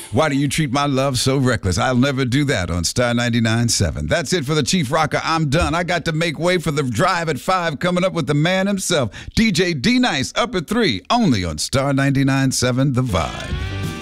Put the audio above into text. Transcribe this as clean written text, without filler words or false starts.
Why do you treat my love so reckless? I'll never do that on Star 99.7. That's it for the Chief Rocker. I'm done. I got to make way for the drive at 5 coming up with the man himself, DJ D-Nice, up at 3, only on Star 99.7 The Vibe.